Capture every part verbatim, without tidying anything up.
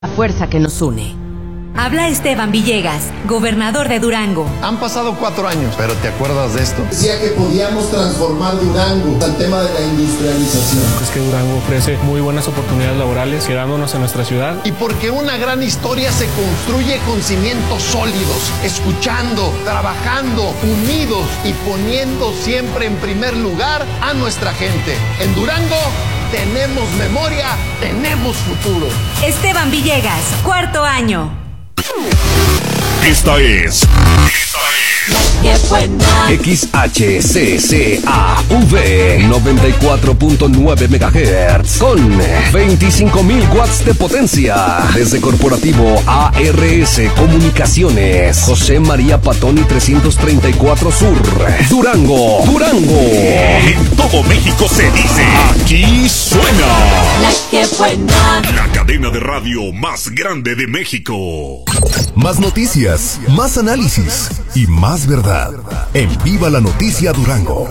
La fuerza que nos une. Habla Esteban Villegas, gobernador de Durango. Han pasado cuatro años, pero ¿te acuerdas de esto? Decía que podíamos transformar Durango al tema de la industrialización. Es que Durango ofrece muy buenas oportunidades laborales, quedándonos en nuestra ciudad. Y porque una gran historia se construye con cimientos sólidos, escuchando, trabajando, unidos y poniendo siempre en primer lugar a nuestra gente. En Durango tenemos memoria, tenemos futuro. Esteban Villegas, cuarto año. Esta es, esta es X H C C A V noventa y cuatro punto nueve megahertz con veinticinco mil watts de potencia. Desde Corporativo A R S Comunicaciones, José María Patoni trescientos treinta y cuatro Sur, Durango, Durango. En todo México se dice, aquí suena La que buena, la cadena de radio más grande de México. Más noticias, más análisis y más verdad. En Viva la Noticia Durango.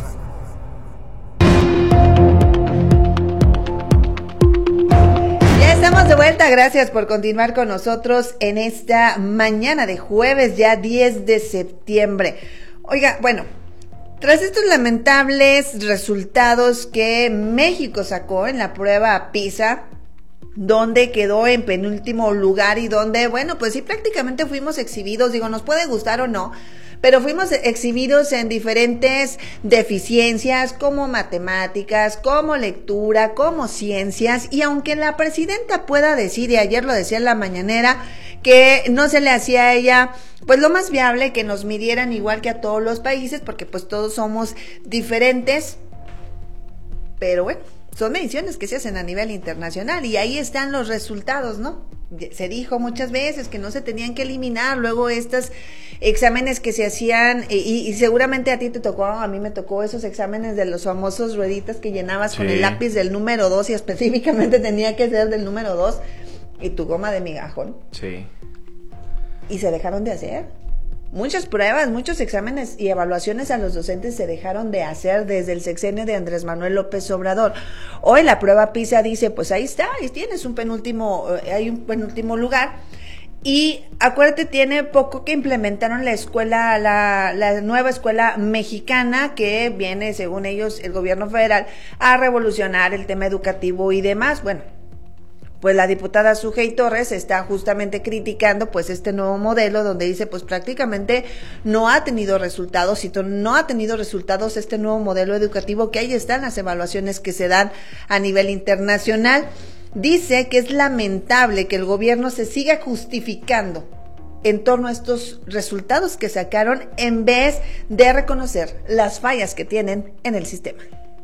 Ya estamos de vuelta, gracias por continuar con nosotros en esta mañana de jueves, ya diez de septiembre. Oiga, bueno, tras estos lamentables resultados que México sacó en la prueba PISA, donde quedó en penúltimo lugar y donde, bueno, pues sí, prácticamente fuimos exhibidos, digo, nos puede gustar o no, pero fuimos exhibidos en diferentes deficiencias como matemáticas, como lectura, como ciencias, y aunque la presidenta pueda decir, y ayer lo decía en la mañanera, que no se le hacía a ella pues lo más viable que nos midieran igual que a todos los países, porque pues todos somos diferentes, pero bueno, son mediciones que se hacen a nivel internacional y ahí están los resultados, ¿no? Se dijo muchas veces que no se tenían que eliminar luego estos exámenes que se hacían y, y seguramente a ti te tocó, a mí me tocó esos exámenes de los famosos rueditas que llenabas sí. con el lápiz del número dos y específicamente tenía que ser del número dos y tu goma de migajón. Sí. Y se dejaron de hacer. Muchas pruebas, muchos exámenes y evaluaciones a los docentes se dejaron de hacer desde el sexenio de Andrés Manuel López Obrador. Hoy la prueba PISA dice, pues ahí está, ahí tienes un penúltimo, hay un penúltimo lugar. Y acuérdate, tiene poco que implementaron la escuela, la, la nueva escuela mexicana que viene, según ellos, el gobierno federal, a revolucionar el tema educativo y demás. Bueno, pues la diputada Sujei Torres está justamente criticando pues este nuevo modelo donde dice pues prácticamente no ha tenido resultados y no ha tenido resultados este nuevo modelo educativo, que ahí están las evaluaciones que se dan a nivel internacional. Dice que es lamentable que el gobierno se siga justificando en torno a estos resultados que sacaron en vez de reconocer las fallas que tienen en el sistema.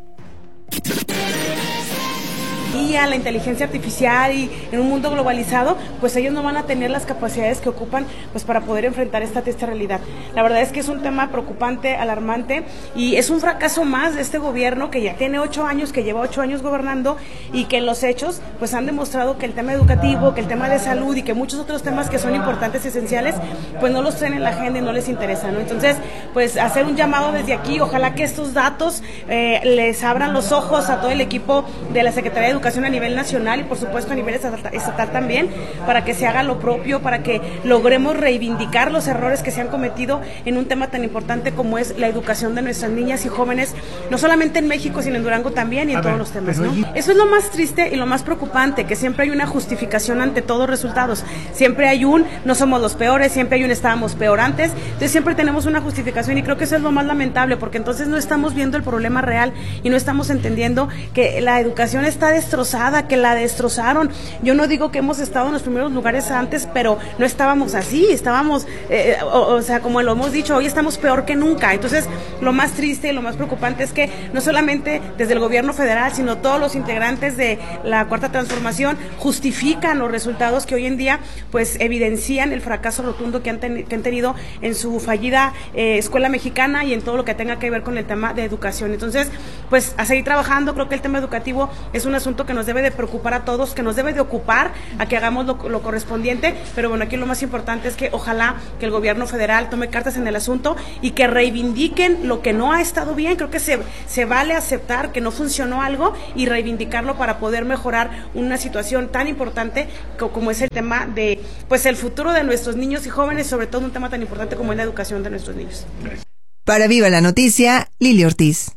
Y a la inteligencia artificial y en un mundo globalizado, pues ellos no van a tener las capacidades que ocupan pues para poder enfrentar esta triste realidad. La verdad es que es un tema preocupante, alarmante, y es un fracaso más de este gobierno que ya tiene ocho años, que lleva ocho años gobernando y que en los hechos pues han demostrado que el tema educativo, que el tema de salud y que muchos otros temas que son importantes y esenciales pues no los traen en la agenda y no les interesa, ¿no? Entonces pues hacer un llamado desde aquí, ojalá que estos datos eh, les abran los ojos a todo el equipo de la Secretaría de Educación a nivel nacional y por supuesto a nivel estatal también, para que se haga lo propio, para que logremos reivindicar los errores que se han cometido en un tema tan importante como es la educación de nuestras niñas y jóvenes, no solamente en México sino en Durango también y en a todos ver, los temas, ¿no? Eso es lo más triste y lo más preocupante, que siempre hay una justificación ante todos resultados, siempre hay un no somos los peores, siempre hay un estábamos peor antes, entonces siempre tenemos una justificación y creo que eso es lo más lamentable, porque entonces no estamos viendo el problema real y no estamos entendiendo que la educación está destrozada, que la destrozaron. Yo no digo que hemos estado en los primeros lugares antes, pero no estábamos así, estábamos, eh, o, o sea, como lo hemos dicho, hoy estamos peor que nunca. Entonces, lo más triste y lo más preocupante es que no solamente desde el gobierno federal, sino todos los integrantes de la Cuarta Transformación justifican los resultados que hoy en día, pues, evidencian el fracaso rotundo que han, ten, que han tenido en su fallida eh, escuela mexicana y en todo lo que tenga que ver con el tema de educación. Entonces, pues, a seguir trabajando. Creo que el tema educativo es un asunto que que nos debe de preocupar a todos, que nos debe de ocupar a que hagamos lo, lo correspondiente, pero bueno, aquí lo más importante es que ojalá que el gobierno federal tome cartas en el asunto y que reivindiquen lo que no ha estado bien. Creo que se, se vale aceptar que no funcionó algo y reivindicarlo para poder mejorar una situación tan importante como es el tema de, pues, el futuro de nuestros niños y jóvenes, sobre todo un tema tan importante como es la educación de nuestros niños. Para Viva la Noticia, Lili Ortiz.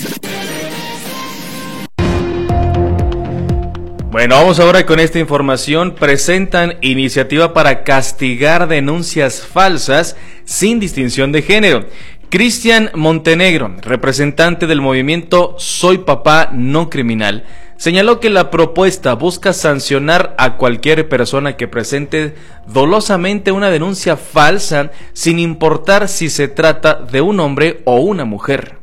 Bueno, vamos ahora con esta información. Presentan iniciativa para castigar denuncias falsas sin distinción de género. Cristian Montenegro, representante del movimiento Soy Papá No Criminal, señaló que la propuesta busca sancionar a cualquier persona que presente dolosamente una denuncia falsa, sin importar si se trata de un hombre o una mujer.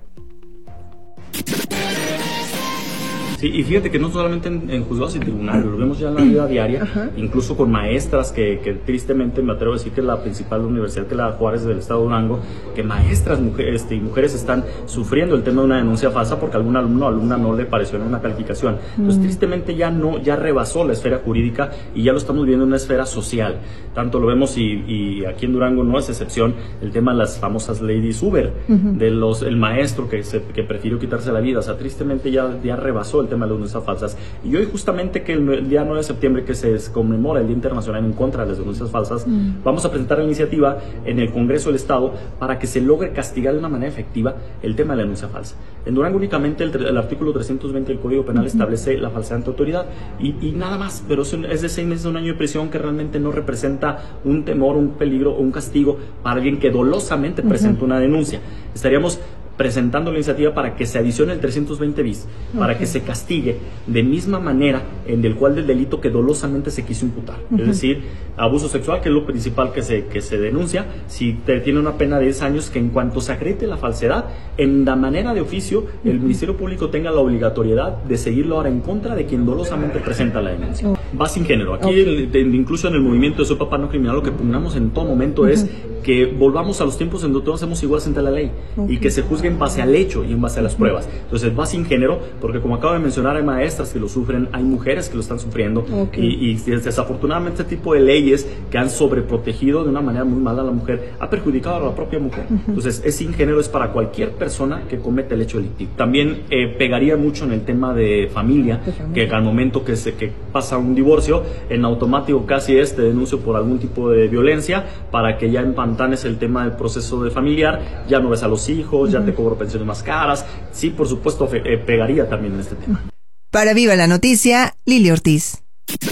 Sí, y fíjate que no solamente en, en juzgados y tribunales, lo vemos ya en la vida diaria, Ajá. incluso con maestras que, que tristemente me atrevo a decir que es la principal universidad, que es la Juárez del Estado de Durango, que maestras mujeres, este, y mujeres están sufriendo el tema de una denuncia falsa porque algún alumno o alumna no le pareció en una calificación. Entonces, mm. tristemente ya no, ya rebasó la esfera jurídica y ya lo estamos viendo en una esfera social. Tanto lo vemos y, y aquí en Durango no es excepción el tema de las famosas ladies Uber, uh-huh. de los, el maestro que, se, que prefirió quitarse la vida. O sea, tristemente ya, ya rebasó el tema de las denuncias falsas. Y hoy justamente que el, el día nueve de septiembre, que se conmemora el Día Internacional en contra de las denuncias falsas, mm. vamos a presentar la iniciativa en el Congreso del Estado para que se logre castigar de una manera efectiva el tema de la denuncia falsa. En Durango únicamente el, el artículo trescientos veinte del Código Penal mm-hmm. establece la falsedad ante autoridad y, y nada más, pero es, es de seis meses a un año de prisión, que realmente no representa un temor, un peligro o un castigo para alguien que dolosamente mm-hmm. presenta una denuncia. Estaríamos presentando la iniciativa para que se adicione el trescientos veinte bis, para okay. que se castigue de misma manera en el cual del delito que dolosamente se quiso imputar. Uh-huh. Es decir, abuso sexual, que es lo principal que se, que se denuncia, si te tiene una pena de diez años, que en cuanto se acredite la falsedad, en la manera de oficio, el uh-huh. Ministerio Público tenga la obligatoriedad de seguirlo ahora en contra de quien dolosamente presenta la denuncia. Uh-huh. Va sin género. Aquí, okay. el, de, incluso en el movimiento de Soy Papá No Criminal, lo que pugnamos en todo momento uh-huh. es que volvamos a los tiempos en donde todos hacemos iguales ante la ley okay. y que se juzgue en base al hecho y en base a las pruebas. Entonces va sin género, porque como acabo de mencionar, hay maestras que lo sufren, hay mujeres que lo están sufriendo okay. y, y desafortunadamente este tipo de leyes que han sobreprotegido de una manera muy mala a la mujer ha perjudicado a la propia mujer. Uh-huh. Entonces es sin género, es para cualquier persona que comete el hecho delictivo. También eh, pegaría mucho en el tema de familia, que al momento que se que pasa un divorcio, en automático casi es te denuncio por algún tipo de violencia, para que ya empantanes el tema del proceso de familiar, ya no ves a los hijos, uh-huh. ya te cobro pensiones más caras. Sí, por supuesto, fe, eh, pegaría también en este tema. Para Viva la Noticia, Lili Ortiz.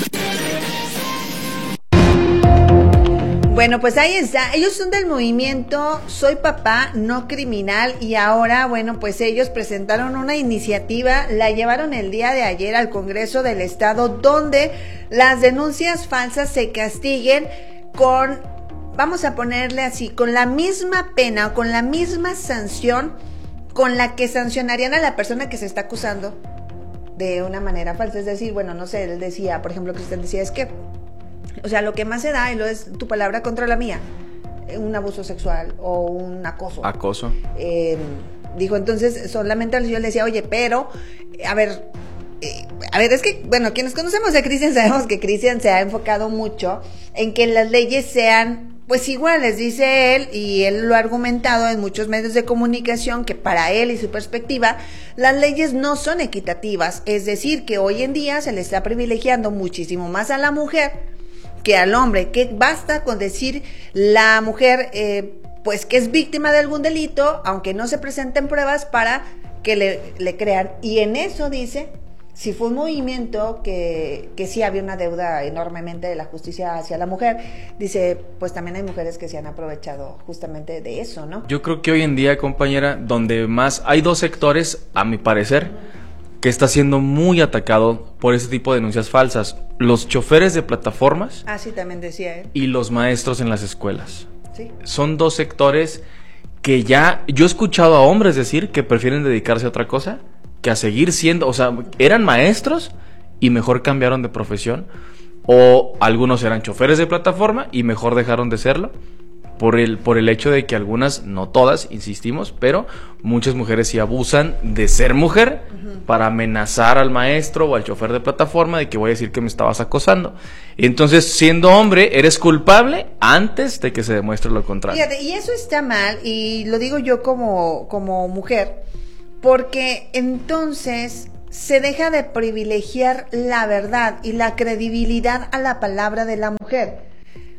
Bueno, pues ahí está. Ellos son del movimiento Soy Papá No Criminal y ahora, bueno, pues ellos presentaron una iniciativa, la llevaron el día de ayer al Congreso del Estado, donde las denuncias falsas se castiguen con, vamos a ponerle así, con la misma pena o con la misma sanción con la que sancionarían a la persona que se está acusando de una manera falsa. Es decir, bueno, no sé, él decía, por ejemplo, Cristian decía, es que, o sea, lo que más se da, y lo es tu palabra contra la mía, un abuso sexual o un acoso. Acoso. Eh, dijo, entonces, solamente yo le decía, oye, pero, a ver, eh, a ver, es que, bueno, quienes conocemos a Cristian sabemos que Cristian se ha enfocado mucho en que las leyes sean pues iguales, dice él, y él lo ha argumentado en muchos medios de comunicación, que para él y su perspectiva, las leyes no son equitativas. Es decir, que hoy en día se le está privilegiando muchísimo más a la mujer que al hombre, que basta con decir la mujer, eh, pues que es víctima de algún delito, aunque no se presenten pruebas para que le, le crean. Y en eso dice, si fue un movimiento que, que sí había una deuda enormemente de la justicia hacia la mujer, dice, pues también hay mujeres que se han aprovechado justamente de eso, ¿no? Yo creo que hoy en día, compañera, donde más hay dos sectores, a mi parecer, que está siendo muy atacado por ese tipo de denuncias falsas: los choferes de plataformas. Ah, sí, también decía él. Y los maestros en las escuelas. Sí. Son dos sectores que ya, yo he escuchado a hombres decir que prefieren dedicarse a otra cosa que a seguir siendo, o sea, eran maestros y mejor cambiaron de profesión, o algunos eran choferes de plataforma y mejor dejaron de serlo por el, por el hecho de que algunas, no todas, insistimos, pero muchas mujeres sí abusan de ser mujer uh-huh. para amenazar al maestro o al chofer de plataforma de que voy a decir que me estabas acosando. Entonces, siendo hombre, eres culpable antes de que se demuestre lo contrario. Fíjate, y eso está mal, y lo digo yo como, como mujer, porque entonces se deja de privilegiar la verdad y la credibilidad a la palabra de la mujer.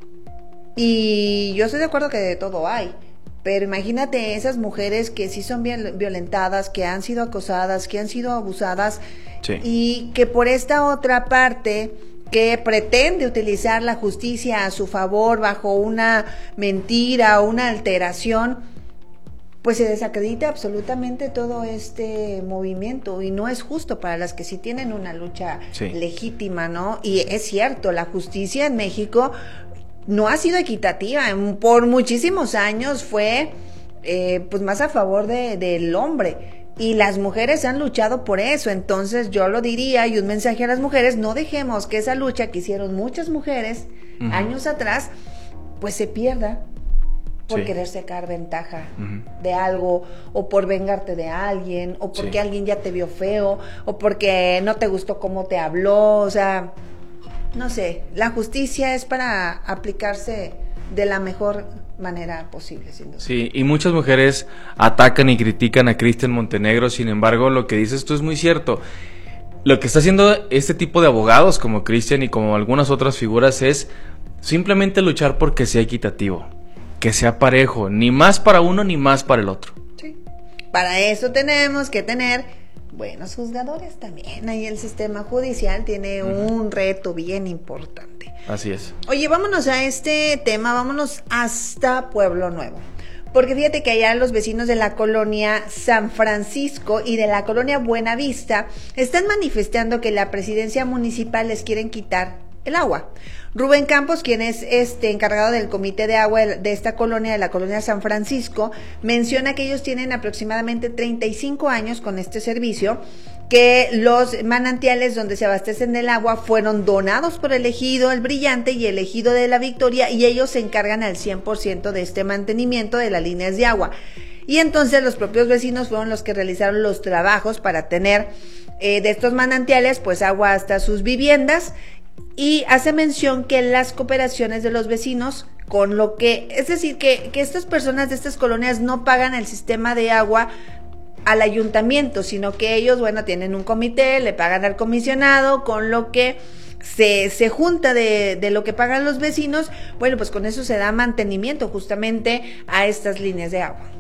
Y yo estoy de acuerdo que de todo hay, pero imagínate esas mujeres que sí son bien violentadas, que han sido acosadas, que han sido abusadas, sí. y que por esta otra parte que pretende utilizar la justicia a su favor bajo una mentira o una alteración, pues se desacredita absolutamente todo este movimiento, y no es justo para las que sí tienen una lucha sí. legítima, ¿no? Y es cierto, la justicia en México no ha sido equitativa, por muchísimos años fue eh, pues más a favor de, del hombre, y las mujeres han luchado por eso. Entonces yo lo diría, y un mensaje a las mujeres: no dejemos que esa lucha que hicieron muchas mujeres uh-huh. años atrás pues se pierda por sí. querer sacar ventaja uh-huh. de algo, o por vengarte de alguien, o porque sí. alguien ya te vio feo, o porque no te gustó cómo te habló. O sea, no sé, la justicia es para aplicarse de la mejor manera posible, sin duda. Sí, y muchas mujeres atacan y critican a Cristian Montenegro. Sin embargo, lo que dices tú es muy cierto. Lo que está haciendo este tipo de abogados como Cristian y como algunas otras figuras es simplemente luchar porque sea equitativo, que sea parejo, ni más para uno ni más para el otro. Sí. Para eso tenemos que tener buenos juzgadores también. Ahí el sistema judicial tiene uh-huh. un reto bien importante. Así es. Oye, vámonos a este tema, vámonos hasta Pueblo Nuevo. Porque fíjate que allá los vecinos de la colonia San Francisco y de la colonia Buenavista están manifestando que la presidencia municipal les quieren quitar el agua. Rubén Campos, quien es este encargado del comité de agua de esta colonia, de la colonia San Francisco, menciona que ellos tienen aproximadamente treinta y cinco años con este servicio, que los manantiales donde se abastecen del agua fueron donados por el ejido El Brillante y el ejido de La Victoria, y ellos se encargan al cien por ciento de este mantenimiento de las líneas de agua. Y entonces los propios vecinos fueron los que realizaron los trabajos para tener eh, de estos manantiales pues agua hasta sus viviendas. Y hace mención que las cooperaciones de los vecinos, con lo que, es decir, que, que estas personas de estas colonias no pagan el sistema de agua al ayuntamiento, sino que ellos, bueno, tienen un comité, le pagan al comisionado, con lo que se, se junta de, de lo que pagan los vecinos. Bueno, pues con eso se da mantenimiento justamente a estas líneas de agua.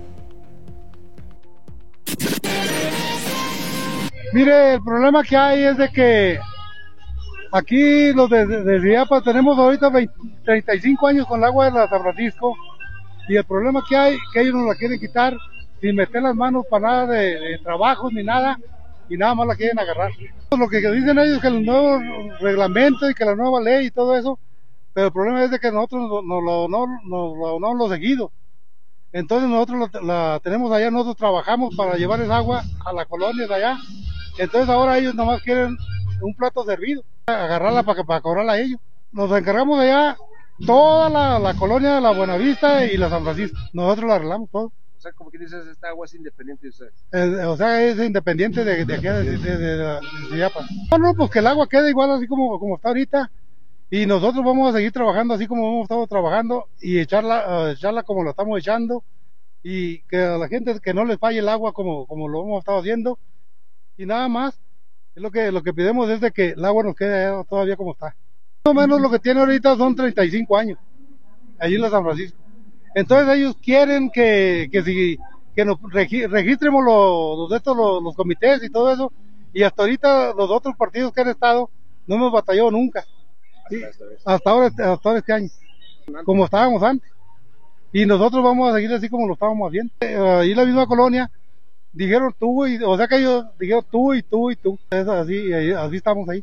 Mire, el problema que hay es de que aquí los de, de, de Ziapa tenemos ahorita veinte, treinta y cinco años con el agua de la San Francisco, y el problema que hay que ellos nos la quieren quitar sin meter las manos para nada de, de trabajos ni nada, y nada más la quieren agarrar. Lo que dicen ellos es que el nuevo reglamento y que la nueva ley y todo eso, pero el problema es de que nosotros nos, nos lo no, nos lo no lo seguido. Entonces nosotros la, la tenemos allá, nosotros trabajamos para llevar el agua a la colonia de allá. Entonces ahora ellos nomás quieren un plato servido, agarrarla para, para cobrarla a ellos. Nos encargamos de allá toda la, la colonia de la Buenavista y la San Francisco. Nosotros la arreglamos todo. O sea, como que dices, esta agua es independiente de ustedes. Eh, o sea, es independiente de, de aquí, de, de, de, de, de Ziapa. No, no, pues que el agua quede igual así como, como está ahorita, y nosotros vamos a seguir trabajando así como hemos estado trabajando, y echarla, uh, echarla como lo estamos echando, y que a la gente que no les falle el agua como, como lo hemos estado haciendo, y nada más. Es lo que, lo que pedimos es de que el agua nos quede todavía como está. Más o menos lo que tiene ahorita son treinta y cinco años, allí en la San Francisco. Entonces ellos quieren que, que si que nos regi, registremos los, los, estos, los, los comités y todo eso, y hasta ahorita los otros partidos que han estado no hemos batallado nunca, ¿sí? hasta ahora hasta ahora este año, como estábamos antes, y nosotros vamos a seguir así como lo estábamos haciendo. Ahí en la misma colonia dijeron tú, y, o sea que ellos dijeron tú y tú y tú, es así, así estamos ahí.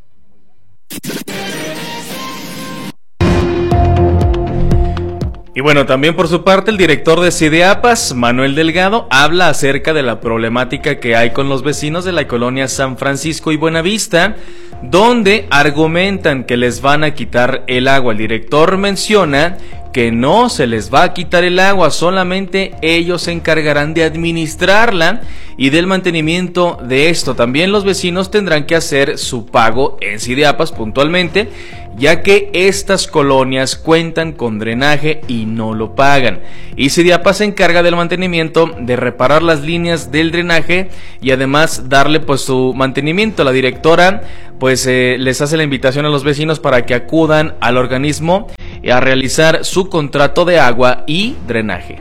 Y bueno, también por su parte el director de Cideapas, Manuel Delgado, habla acerca de la problemática que hay con los vecinos de la colonia San Francisco y Buenavista, donde argumentan que les van a quitar el agua. El director menciona que no se les va a quitar el agua, solamente ellos se encargarán de administrarla y del mantenimiento de esto. También los vecinos tendrán que hacer su pago en Sidiapas puntualmente, ya que estas colonias cuentan con drenaje y no lo pagan. Y Sidiapas se encarga del mantenimiento, de reparar las líneas del drenaje y además darle pues su mantenimiento. La directora pues eh, les hace la invitación a los vecinos para que acudan al organismo a realizar su contrato de agua y drenaje.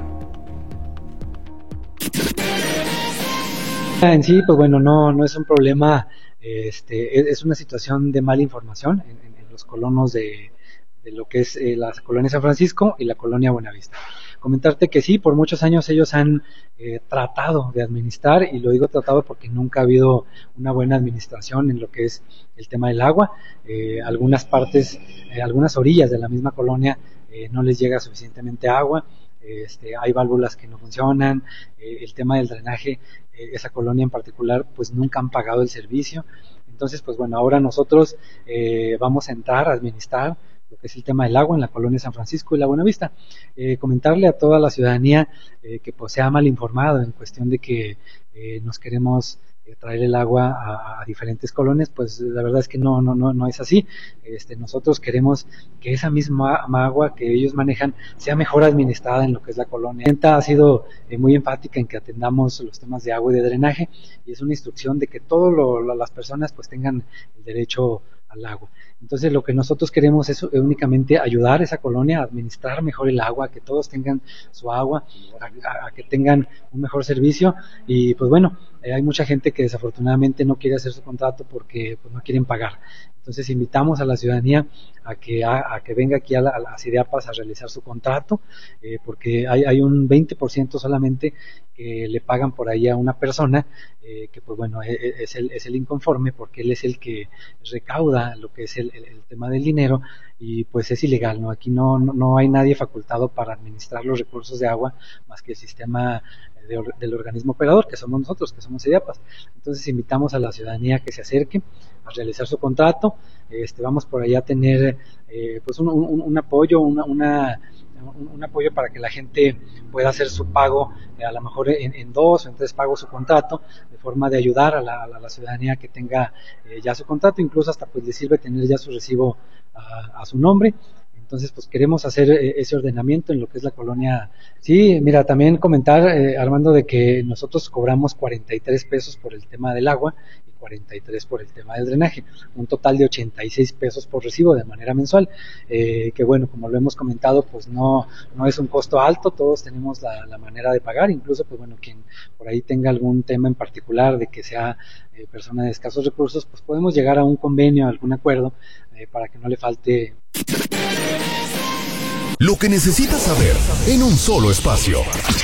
En sí, pues bueno, no, no es un problema, este, es una situación de mala información en, en, en los colonos de, de lo que es eh, la colonia San Francisco y la colonia Buenavista. Comentarte que sí, por muchos años ellos han eh, tratado de administrar, y lo digo tratado porque nunca ha habido una buena administración en lo que es el tema del agua. Eh, algunas partes, eh, algunas orillas de la misma colonia eh, no les llega suficientemente agua. Este, hay válvulas que no funcionan, eh, el tema del drenaje, eh, esa colonia en particular, pues nunca han pagado el servicio. Entonces, pues bueno, ahora nosotros eh, vamos a entrar a administrar lo que es el tema del agua en la colonia San Francisco y la Buenavista. Eh, comentarle a toda la ciudadanía eh, que pues se ha mal informado en cuestión de que eh, nos queremos eh, traer el agua a, a diferentes colonias, pues la verdad es que no, no, no, no es así. Este, nosotros queremos que esa misma agua que ellos manejan sea mejor administrada en lo que es la colonia. Ha sido eh, muy enfática en que atendamos los temas de agua y de drenaje, y es una instrucción de que todas las personas pues tengan el derecho al agua. Entonces lo que nosotros queremos es únicamente ayudar a esa colonia a administrar mejor el agua, a que todos tengan su agua, a, a, a que tengan un mejor servicio. Y pues bueno, eh, hay mucha gente que desafortunadamente no quiere hacer su contrato porque pues no quieren pagar. Entonces invitamos a la ciudadanía a que, a, a que venga aquí a, la, a las Sidiapas a realizar su contrato, eh, porque hay, hay un veinte por ciento solamente que le pagan por ahí a una persona, eh, que pues bueno, es, es, el, es el inconforme, porque él es el que recauda lo que es el, el, el tema del dinero, y pues es ilegal, ¿no? Aquí no, no, no hay nadie facultado para administrar los recursos de agua más que el sistema de, del organismo operador, que somos nosotros, que somos Sidiapas. Entonces invitamos a la ciudadanía que se acerque a realizar su contrato. Este, vamos por allá a tener eh, pues un, un, un apoyo, una, una, un, un apoyo para que la gente pueda hacer su pago, eh, a lo mejor en, en dos o en tres pagos su contrato, de forma de ayudar a la, a la ciudadanía que tenga eh, ya su contrato, incluso hasta pues le sirve tener ya su recibo a, a su nombre. Entonces, pues queremos hacer eh, ese ordenamiento en lo que es la colonia. Sí, mira, también comentar, eh, Armando, de que nosotros cobramos cuarenta y tres pesos por el tema del agua y cuarenta y tres por el tema del drenaje, un total de ochenta y seis pesos por recibo de manera mensual, eh, que bueno, como lo hemos comentado, pues no, no es un costo alto, todos tenemos la, la manera de pagar, incluso pues bueno, quien por ahí tenga algún tema en particular de que sea eh, persona de escasos recursos, pues podemos llegar a un convenio, a algún acuerdo, eh, para que no le falte. Lo que necesitas saber en un solo espacio.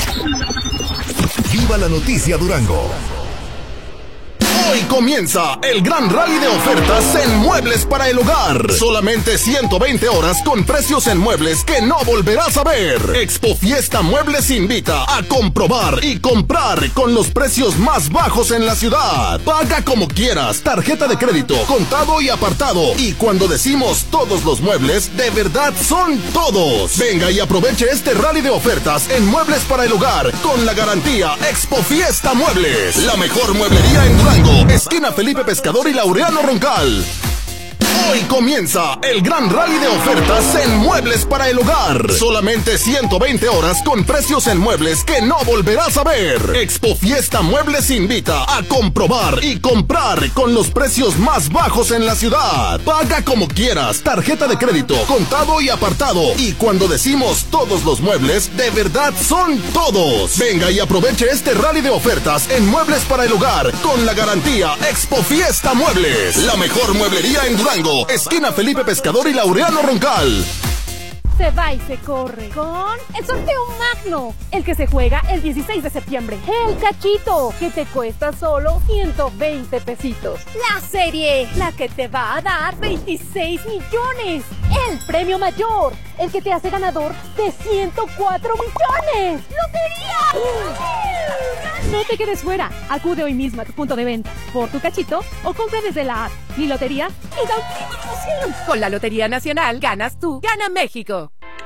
Viva la noticia Durango. Hoy comienza el gran rally de ofertas en muebles para el hogar. Solamente ciento veinte horas con precios en muebles que no volverás a ver. Expo Fiesta Muebles invita a comprobar y comprar con los precios más bajos en la ciudad. Paga como quieras, tarjeta de crédito, contado y apartado. Y cuando decimos todos los muebles, de verdad son todos. Venga y aproveche este rally de ofertas en muebles para el hogar con la garantía Expo Fiesta Muebles. La mejor mueblería en Durango. Esquina Felipe Pescador y Laureano Roncal. Hoy comienza el gran rally de ofertas en muebles para el hogar. Solamente ciento veinte horas con precios en muebles que no volverás a ver. Expo Fiesta Muebles invita a comprobar y comprar con los precios más bajos en la ciudad. Paga como quieras, tarjeta de crédito, contado y apartado. Y cuando decimos todos los muebles, de verdad son todos. Venga y aproveche este rally de ofertas en muebles para el hogar con la garantía Expo Fiesta Muebles. La mejor mueblería en Durango. Esquina Felipe Pescador y Laureano Roncal. Se va y se corre con el sorteo magno, el que se juega el dieciséis de septiembre. El cachito, que te cuesta solo ciento veinte pesitos. La serie, la que te va a dar veintiséis millones. El premio mayor, el que te hace ganador de ciento cuatro millones. ¡Lotería! No te quedes fuera. Acude hoy mismo a tu punto de venta por tu cachito o compra desde la app. Mi lotería es la última emoción. Con la Lotería Nacional ganas tú, gana México.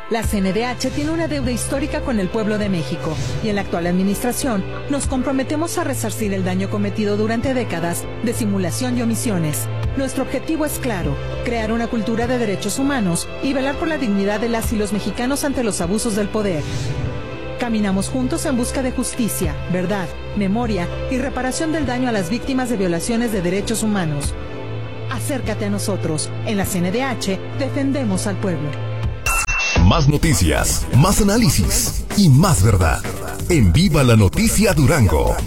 La C N D H tiene una deuda histórica con el pueblo de México y en la actual administración nos comprometemos a resarcir el daño cometido durante décadas de simulación y omisiones. Nuestro objetivo es claro, crear una cultura de derechos humanos y velar por la dignidad de las y los mexicanos ante los abusos del poder. Caminamos juntos en busca de justicia, verdad, memoria y reparación del daño a las víctimas de violaciones de derechos humanos. Acércate a nosotros. En la C N D H defendemos al pueblo. Más noticias, más análisis y más verdad. En Viva la Noticia Durango.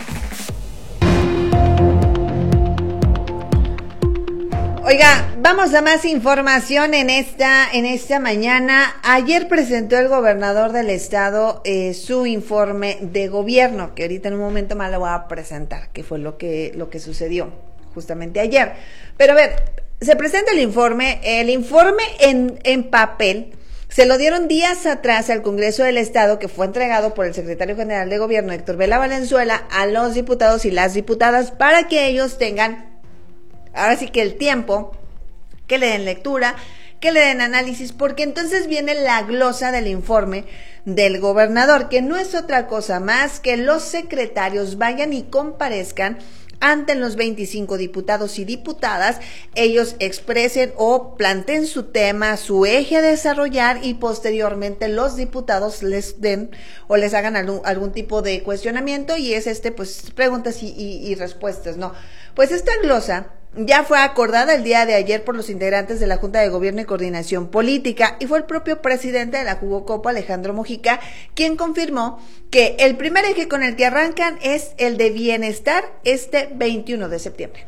Oiga, vamos a más información en esta en esta mañana. Ayer presentó el gobernador del estado eh, su informe de gobierno, que ahorita en un momento más lo voy a presentar, que fue lo que lo que sucedió justamente ayer. Pero a ver, se presenta el informe, el informe en en papel. Se lo dieron días atrás al Congreso del Estado, que fue entregado por el secretario general de Gobierno, Héctor Vela Valenzuela, a los diputados y las diputadas para que ellos tengan, ahora sí que el tiempo, que le den lectura, que le den análisis, porque entonces viene la glosa del informe del gobernador, que no es otra cosa más que los secretarios vayan y comparezcan ante los veinticinco diputados y diputadas, ellos expresen o planteen su tema, su eje a desarrollar y posteriormente los diputados les den o les hagan algún, algún tipo de cuestionamiento y es este, pues, preguntas y, y, y respuestas, ¿no? Pues esta glosa ya fue acordada el día de ayer por los integrantes de la Junta de Gobierno y Coordinación Política y fue el propio presidente de la Jugocopo, Alejandro Mujica, quien confirmó que el primer eje con el que arrancan es el de bienestar este veintiuno de septiembre.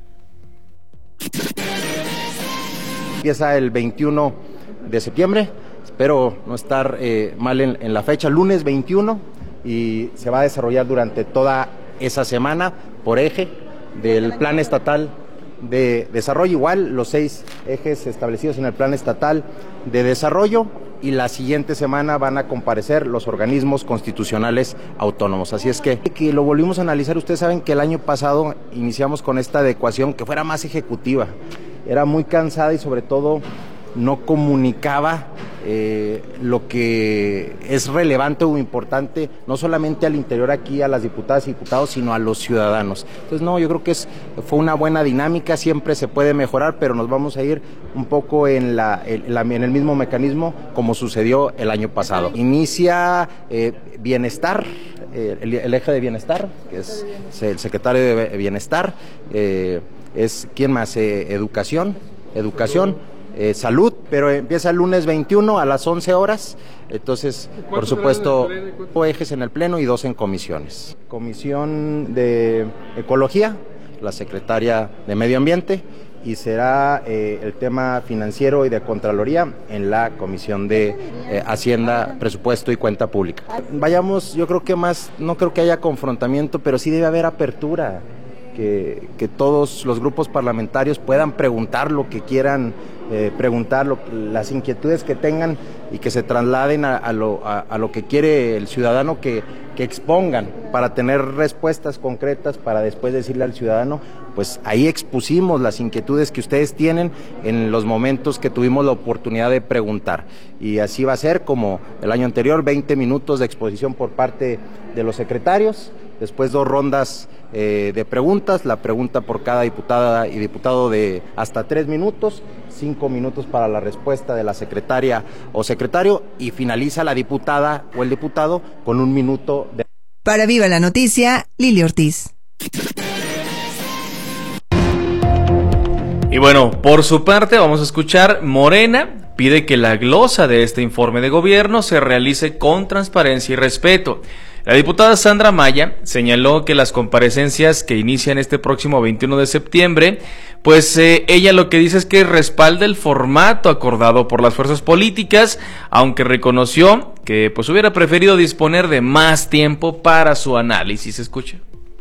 Empieza el veintiuno de septiembre, espero no estar eh, mal en, en la fecha, lunes veintiuno, y se va a desarrollar durante toda esa semana por eje del Plan Estatal de Desarrollo, igual los seis ejes establecidos en el Plan Estatal de Desarrollo, y la siguiente semana van a comparecer los organismos constitucionales autónomos. Así es que, que lo volvimos a analizar. Ustedes saben que el año pasado iniciamos con esta adecuación que fuera más ejecutiva, era muy cansada y sobre todo no comunicaba eh, lo que es relevante o importante, no solamente al interior aquí, a las diputadas y diputados, sino a los ciudadanos. Entonces, no, yo creo que es, fue una buena dinámica, siempre se puede mejorar, pero nos vamos a ir un poco en, la, en, la, en el mismo mecanismo como sucedió el año pasado. Inicia eh, bienestar, eh, el, el eje de bienestar, que es el secretario de Bienestar, eh, es, ¿quién más? Eh, educación, educación. Eh, salud, pero empieza el lunes veintiuno a las once horas, entonces, por supuesto, ejes en el Pleno y dos en comisiones. Comisión de Ecología, la secretaria de Medio Ambiente, y será eh, el tema financiero y de Contraloría en la Comisión de eh, Hacienda, Presupuesto y Cuenta Pública. Vayamos, yo creo que más, no creo que haya confrontamiento, pero sí debe haber apertura, que, que todos los grupos parlamentarios puedan preguntar lo que quieran Eh, preguntar lo, las inquietudes que tengan y que se trasladen a, a, lo, a, a lo que quiere el ciudadano, que, que expongan para tener respuestas concretas, para después decirle al ciudadano, pues ahí expusimos las inquietudes que ustedes tienen en los momentos que tuvimos la oportunidad de preguntar. Y así va a ser como el año anterior, veinte minutos de exposición por parte de los secretarios, después dos rondas eh, de preguntas, la pregunta por cada diputada y diputado de hasta tres minutos, cinco minutos para la respuesta de la secretaria o secretario, y finaliza la diputada o el diputado con un minuto de... Para Viva la Noticia, Lili Ortiz. Y bueno, por su parte vamos a escuchar, Morena pide que la glosa de este informe de gobierno se realice con transparencia y respeto. La diputada Sandra Maya señaló que las comparecencias que inician este próximo veintiuno de septiembre, pues eh, ella lo que dice es que respalda el formato acordado por las fuerzas políticas, aunque reconoció que pues hubiera preferido disponer de más tiempo para su análisis. Escucha.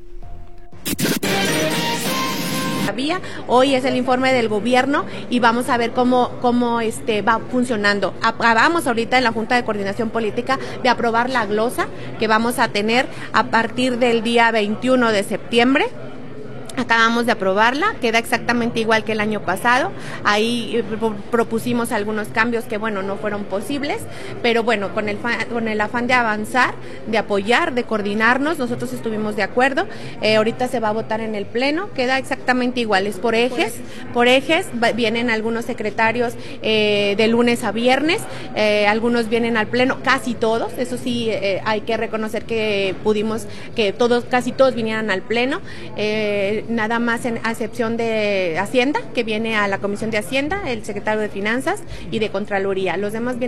Hoy es el informe del gobierno y vamos a ver cómo, cómo este, va funcionando. Acabamos ahorita en la Junta de Coordinación Política de aprobar la glosa que vamos a tener a partir del día veintiuno de septiembre. Acabamos de aprobarla, queda exactamente igual que el año pasado. Ahí eh, propusimos algunos cambios que, bueno, no fueron posibles, pero bueno, con el, con el afán de avanzar, de apoyar, de coordinarnos, nosotros estuvimos de acuerdo. Eh, ahorita se va a votar en el Pleno, queda exactamente igual, es por ejes, por ejes, va, vienen algunos secretarios eh, de lunes a viernes, eh, algunos vienen al Pleno, casi todos, eso sí, eh, hay que reconocer que pudimos, que todos, casi todos vinieran al Pleno. Eh, nada más en excepción de Hacienda, que viene a la Comisión de Hacienda, el secretario de Finanzas y de Contraloría. Los demás vienen